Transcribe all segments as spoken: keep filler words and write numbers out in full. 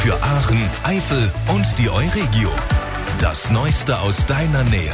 Für Aachen, Eifel und die Euregio. Das Neueste aus deiner Nähe.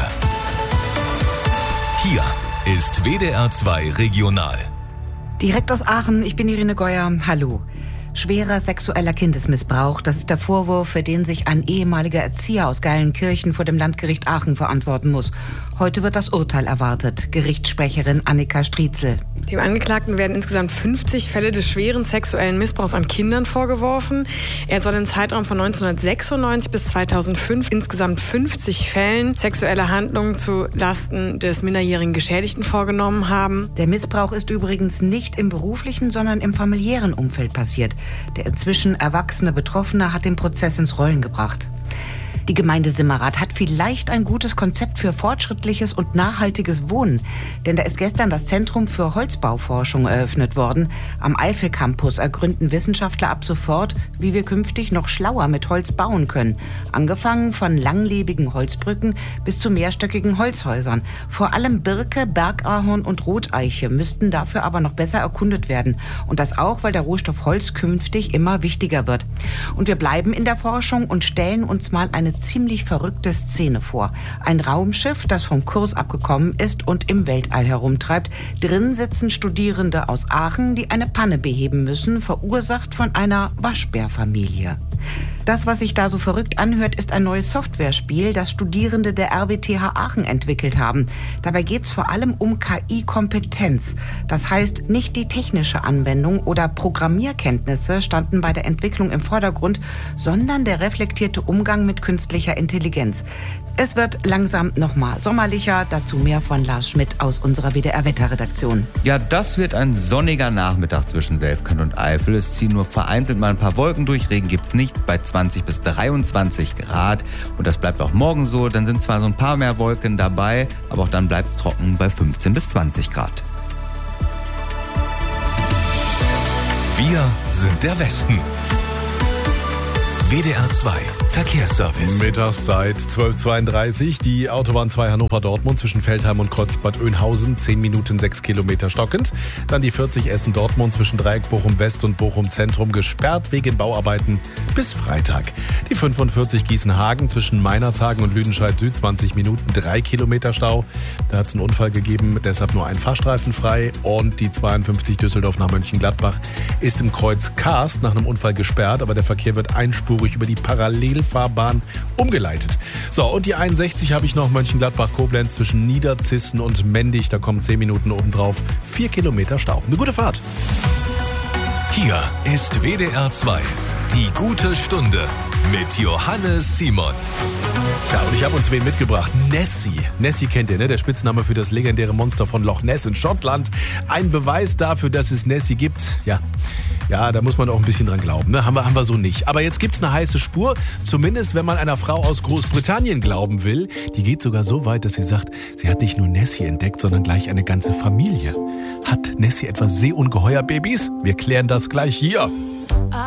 Hier ist W D R zwei Regional. Direkt aus Aachen, ich bin Irene Geuer. Hallo. Schwerer sexueller Kindesmissbrauch, das ist der Vorwurf, für den sich ein ehemaliger Erzieher aus Geilenkirchen vor dem Landgericht Aachen verantworten muss. Heute wird das Urteil erwartet. Gerichtssprecherin Annika Striezel. Dem Angeklagten werden insgesamt fünfzig Fälle des schweren sexuellen Missbrauchs an Kindern vorgeworfen. Er soll im Zeitraum von neunzehnhundertsechsundneunzig bis zweitausendfünf insgesamt fünfzig Fällen sexuelle Handlungen zu Lasten des minderjährigen Geschädigten vorgenommen haben. Der Missbrauch ist übrigens nicht im beruflichen, sondern im familiären Umfeld passiert. Der inzwischen erwachsene Betroffene hat den Prozess ins Rollen gebracht. Die Gemeinde Simmerath hat vielleicht ein gutes Konzept für fortschrittliches und nachhaltiges Wohnen. Denn da ist gestern das Zentrum für Holzbauforschung eröffnet worden. Am Eifel-Campus ergründen Wissenschaftler ab sofort, wie wir künftig noch schlauer mit Holz bauen können. Angefangen von langlebigen Holzbrücken bis zu mehrstöckigen Holzhäusern. Vor allem Birke, Bergahorn und Roteiche müssten dafür aber noch besser erkundet werden. Und das auch, weil der Rohstoff Holz künftig immer wichtiger wird. Und wir bleiben in der Forschung und stellen uns mal eine ziemlich verrückte Szene vor. Ein Raumschiff, das vom Kurs abgekommen ist und im Weltall herumtreibt. Drin sitzen Studierende aus Aachen, die eine Panne beheben müssen, verursacht von einer Waschbärfamilie. Das, was sich da so verrückt anhört, ist ein neues Softwarespiel, das Studierende der R W T H Aachen entwickelt haben. Dabei geht es vor allem um K I-Kompetenz. Das heißt, nicht die technische Anwendung oder Programmierkenntnisse standen bei der Entwicklung im Vordergrund, sondern der reflektierte Umgang mit künstlicher Intelligenz. Es wird langsam nochmal sommerlicher, dazu mehr von Lars Schmidt aus unserer W D R-Wetterredaktion. Ja, das wird ein sonniger Nachmittag zwischen Selfkant und Eifel. Es ziehen nur vereinzelt mal ein paar Wolken durch, Regen gibt's nicht, bei zwanzig bis dreiundzwanzig Grad. Und das bleibt auch morgen so, dann sind zwar so ein paar mehr Wolken dabei, aber auch dann bleibt's trocken bei fünfzehn bis zwanzig Grad. Wir sind der Westen. W D R zwei Verkehrsservice. Mittagszeit zwölf Uhr zweiunddreißig. Die Autobahn zwei Hannover-Dortmund zwischen Feldheim und Kreuzbad Oeynhausen. zehn Minuten, sechs Kilometer stockend. Dann die vierzig Essen-Dortmund zwischen Dreieck Bochum-West und Bochum-Zentrum gesperrt wegen Bauarbeiten bis Freitag. Die fünfundvierzig Gießen-Hagen zwischen Meinerzhagen und Lüdenscheid-Süd. zwanzig Minuten, drei Kilometer Stau. Da hat es einen Unfall gegeben, deshalb nur ein Fahrstreifen frei. Und die zweiundfünfzig Düsseldorf nach Mönchengladbach ist im Kreuz Karst nach einem Unfall gesperrt, aber der Verkehr wird einspurig über die Parallelfahrbahn umgeleitet. So, und die einundsechzig habe ich noch, Mönchengladbach-Koblenz zwischen Niederzissen und Mendig. Da kommen zehn Minuten obendrauf, vier Kilometer Stau. Eine gute Fahrt. Hier ist W D R zwei, die gute Stunde mit Johannes Simon. Ja, und ich habe uns wen mitgebracht. Nessie. Nessie kennt ihr, ne? Der Spitzname für das legendäre Monster von Loch Ness in Schottland. Ein Beweis dafür, dass es Nessie gibt. Ja, ja, da muss man auch ein bisschen dran glauben. Ne? Haben wir, haben wir so nicht. Aber jetzt gibt's eine heiße Spur. Zumindest, wenn man einer Frau aus Großbritannien glauben will. Die geht sogar so weit, dass sie sagt, sie hat nicht nur Nessie entdeckt, sondern gleich eine ganze Familie. Hat Nessie etwa Seeungeheuer-Babys? Wir klären das gleich hier.